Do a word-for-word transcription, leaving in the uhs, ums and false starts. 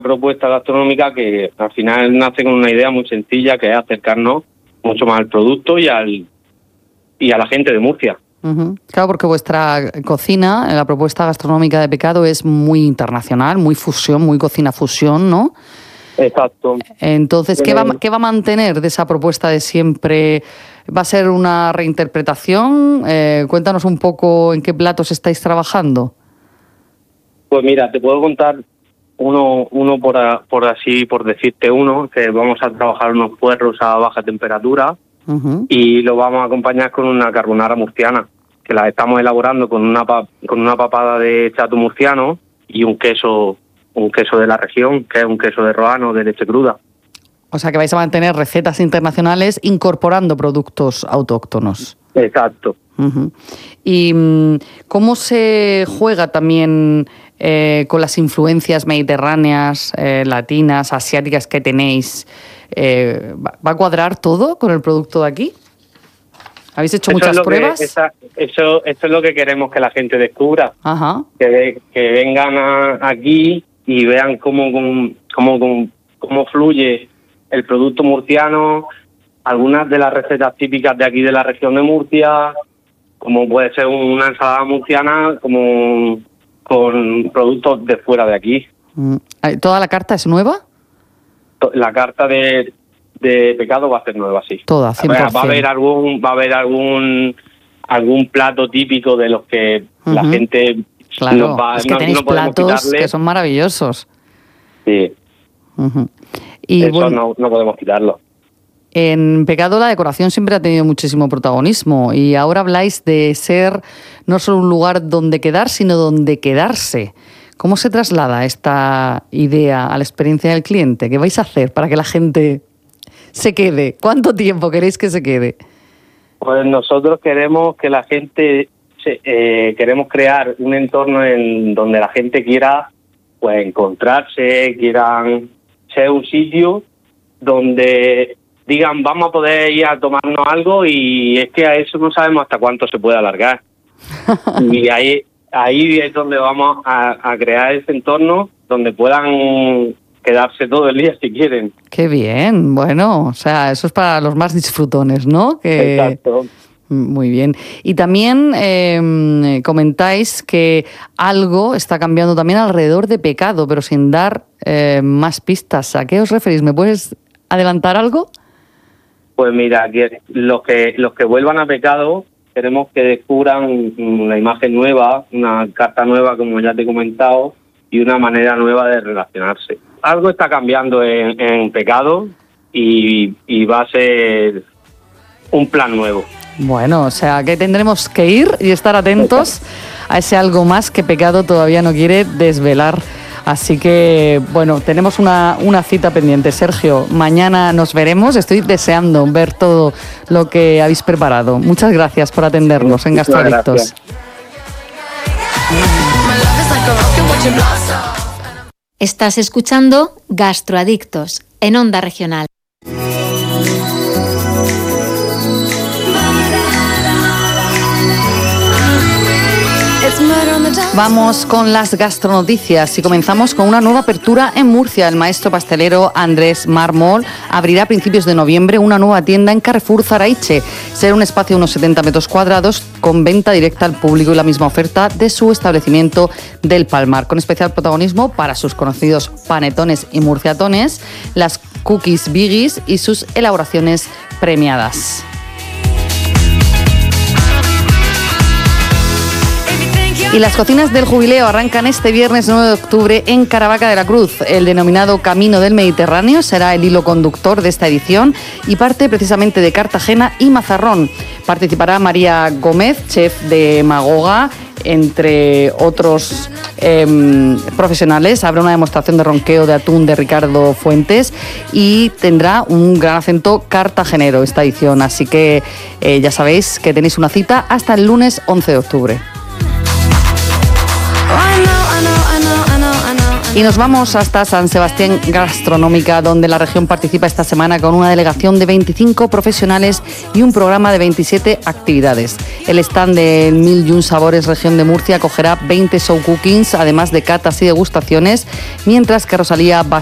propuesta gastronómica que al final nace con una idea muy sencilla, que es acercarnos mucho más al producto y al y a la gente de Murcia. Uh-huh. Claro, porque vuestra cocina, la propuesta gastronómica de Pecado es muy internacional, muy fusión, muy cocina fusión, ¿no? Exacto. Entonces, ¿qué va, ¿qué va a mantener de esa propuesta de siempre? ¿Va a ser una reinterpretación? Eh, cuéntanos un poco en qué platos estáis trabajando. Pues mira, te puedo contar uno, uno por, a, por así, por decirte uno, que vamos a trabajar unos puerros a baja temperatura. Uh-huh. Y lo vamos a acompañar con una carbonara murciana, que la estamos elaborando con una pa- con una papada de chato murciano y un queso un queso de la región, que es un queso de Roano de leche cruda. O sea que vais a mantener recetas internacionales incorporando productos autóctonos. Exacto. Uh-huh. ¿Y cómo se juega también eh, con las influencias mediterráneas, eh, latinas, asiáticas que tenéis? Eh, ¿Va a cuadrar todo con el producto de aquí? ¿Habéis hecho eso muchas es pruebas? Que, esa, eso, eso es lo que queremos que la gente descubra. Ajá. Que, que vengan a, aquí y vean cómo, cómo, cómo, cómo fluye el producto murciano, algunas de las recetas típicas de aquí de la región de Murcia, como puede ser una ensalada murciana, como con productos de fuera de aquí. ¿Toda la carta es nueva? La carta de, de Pecado va a ser nueva, sí. Toda, cien por ciento. Va a haber algún, va a haber algún, algún plato típico de los que uh-huh. la gente claro, nos va, es que no, tenéis no podemos platos quitarle. Que son maravillosos. Sí. Uh-huh. Y Eso bueno, no, no podemos quitarlo. En Pecado la decoración siempre ha tenido muchísimo protagonismo y ahora habláis de ser no solo un lugar donde quedar, sino donde quedarse. ¿Cómo se traslada esta idea a la experiencia del cliente? ¿Qué vais a hacer para que la gente se quede? ¿Cuánto tiempo queréis que se quede? Pues nosotros queremos que la gente, eh, queremos crear un entorno en donde la gente quiera pues encontrarse, quieran ser un sitio donde digan vamos a poder ir a tomarnos algo y es que a eso no sabemos hasta cuánto se puede alargar. Y ahí... Ahí es donde vamos a, a crear ese entorno donde puedan quedarse todo el día si quieren. ¡Qué bien! Bueno, o sea, eso es para los más disfrutones, ¿no? Que... Exacto. Muy bien. Y también eh, comentáis que algo está cambiando también alrededor de Pecado, pero sin dar eh, más pistas. ¿A qué os referís? ¿Me puedes adelantar algo? Pues mira, que los que los que vuelvan a Pecado... Queremos que descubran una imagen nueva, una carta nueva, como ya te he comentado, y una manera nueva de relacionarse. Algo está cambiando en, en Pecado y, y va a ser un plan nuevo. Bueno, o sea, que tendremos que ir y estar atentos a ese algo más que Pecado todavía no quiere desvelar. Así que, bueno, tenemos una, una cita pendiente. Sergio, mañana nos veremos. Estoy deseando ver todo lo que habéis preparado. Muchas gracias por atendernos en Gastroadictos. Estás escuchando Gastroadictos en Onda Regional. Vamos con las gastronoticias y comenzamos con una nueva apertura en Murcia. El maestro pastelero Andrés Mármol abrirá a principios de noviembre una nueva tienda en Carrefour Zaraiche. Será un espacio de unos setenta metros cuadrados con venta directa al público y la misma oferta de su establecimiento del Palmar, con especial protagonismo para sus conocidos panetones y murciatones, las cookies biggies y sus elaboraciones premiadas. Y las cocinas del Jubileo arrancan este viernes nueve de octubre en Caravaca de la Cruz. El denominado Camino del Mediterráneo será el hilo conductor de esta edición y parte precisamente de Cartagena y Mazarrón. Participará María Gómez, chef de Magoga, entre otros eh, profesionales. Habrá una demostración de ronqueo de atún de Ricardo Fuentes y tendrá un gran acento cartagenero esta edición. Así que eh, ya sabéis que tenéis una cita hasta el lunes once de octubre. Y nos vamos hasta San Sebastián Gastronómica, donde la región participa esta semana con una delegación de veinticinco profesionales y un programa de veintisiete actividades. El stand de Mil y un Sabores Región de Murcia acogerá veinte show cookings, además de catas y degustaciones, mientras que Rosalía va